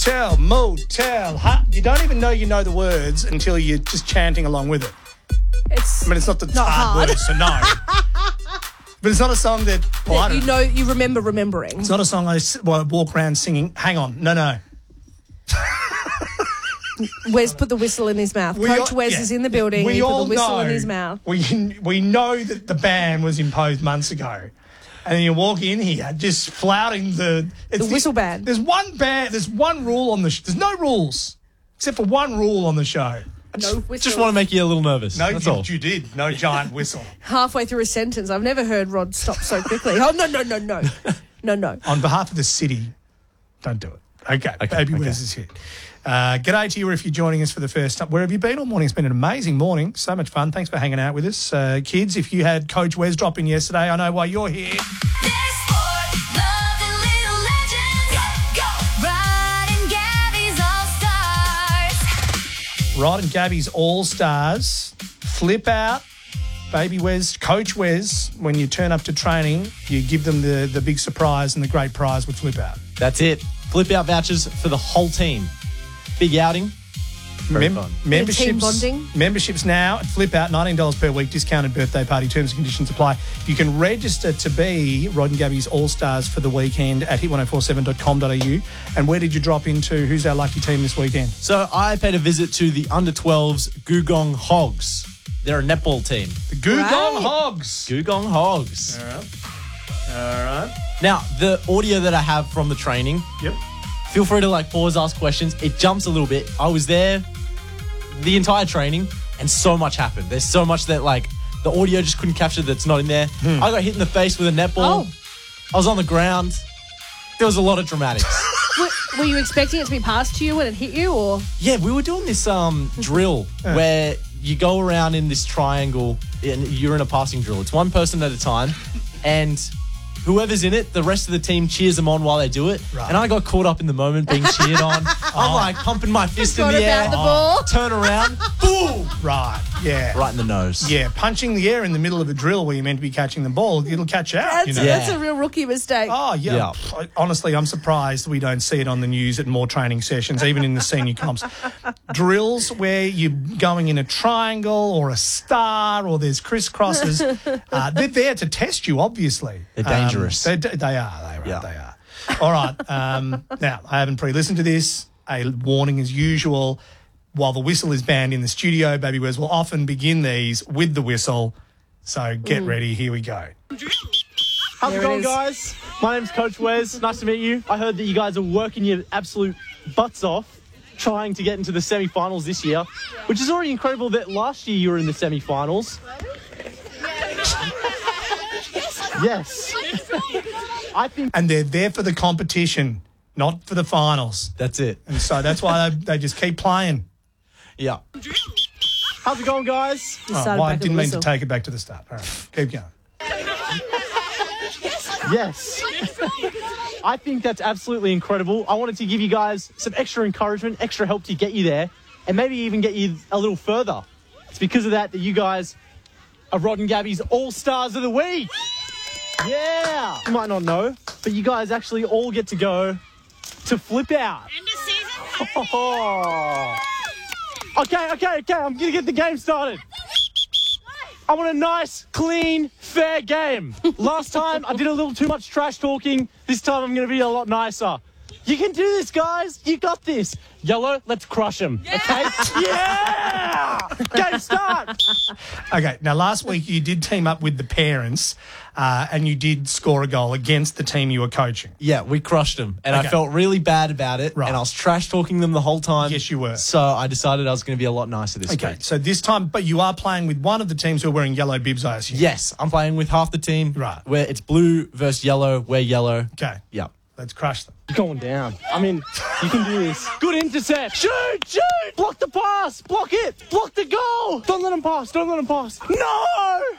motel, motel. You don't even know the words until you're just chanting along with it. It's not the not hard words, so no. But it's not a song that... Well, you remember remembering. It's not a song I walk around singing. Hang on. No. Wes put the whistle in his mouth. Coach Wes is in the building. He put the whistle in his mouth. We know that the ban was imposed months ago. And then you walk in here just flouting the whistle ban. There's one ban. There's one rule on the there's no rules except for one rule on the show. Just want to make you a little nervous. No, that's all. You did. No giant whistle. Halfway through a sentence. I've never heard Rod stop so quickly. Oh, no. On behalf of the city, don't do it. Okay. Baby Wes is here. G'day to you if you're joining us for the first time. Where have you been all morning? It's been an amazing morning. So much fun. Thanks for hanging out with us. Kids, if you had Coach Wes drop in yesterday, I know why you're here. Rod and Gabby's All-Stars. Flip out. Baby Wes, Coach Wes, when you turn up to training, you give them the big surprise and the great prize with Flip Out. That's it. Flip out vouchers for the whole team. Big outing. Very fun. Team bonding. Memberships now at Flip Out, $19 per week, discounted birthday party. Terms and conditions apply. You can register to be Rod and Gabby's All-Stars for the weekend at hit1047.com.au. And where did you drop into? Who's our lucky team this weekend? So I paid a visit to the under-12s Googong Hogs. They're a netball team. The Googong Hogs. Googong Hogs. All right. Now, the audio that I have from the training, Yep. feel free to pause, ask questions. It jumps a little bit. I was there the entire training and so much happened. There's so much that the audio just couldn't capture that's not in there. I got hit in the face with a netball. I was on the ground. There was a lot of dramatics. Were you expecting it to be passed to you when it hit you, or? Yeah, we were doing this drill where you go around in this triangle and you're in a passing drill. It's one person at a time, and whoever's in it, the rest of the team cheers them on while they do it. Right. And I got caught up in the moment being cheered on. I'm pumping my fist in the air. The ball. Turn around. Boom. Right, yeah. Right in the nose. Yeah, punching the air in the middle of a drill where you're meant to be catching the ball, it'll catch out. That's a real rookie mistake. Oh, yeah. Honestly, I'm surprised we don't see it on the news at more training sessions, even in the senior comps. Drills where you're going in a triangle or a star or there's crisscrosses, they're there to test you, obviously. They're dangerous. They are. All right. Now, I haven't pre-listened to this. A warning as usual. While the whistle is banned in the studio, Baby Wes will often begin these with the whistle. So get ready. Here we go. How's it going, guys? My name's Coach Wes. Nice to meet you. I heard that you guys are working your absolute butts off trying to get into the semi-finals this year, which is already incredible that last year you were in the semi-finals. Yes. And they're there for the competition, not for the finals. That's it. And so that's why they just keep playing. Yeah. How's it going, guys? I didn't mean to take it back to the start. All right, keep going. Yes. I think that's absolutely incredible. I wanted to give you guys some extra encouragement, extra help to get you there, and maybe even get you a little further. It's because of that you guys are Rod and Gabby's All-Stars of the Week. Yeah. You might not know, but you guys actually all get to go to Flip Out. End of season. Oh. Okay. I'm going to get the game started. I want a nice, clean, fair game. Last time, I did a little too much trash talking. This time, I'm going to be a lot nicer. You can do this, guys. You got this. Yellow, let's crush them. Yeah. Okay? Yeah! Game start. Okay, now last week you did team up with the parents and you did score a goal against the team you were coaching. Yeah, we crushed them. And I felt really bad about it. Right. And I was trash talking them the whole time. Yes, you were. So I decided I was going to be a lot nicer this week. Okay, so this time, but you are playing with one of the teams who are wearing yellow bibs, I assume. Yes, I'm playing with half the team. Right. Where it's blue versus yellow. We're yellow. Okay. Yeah. Let's crush them. Going down. I mean, you can do this. Good intercept. Shoot! Block the pass. Block it. Block the goal. Don't let him pass. No!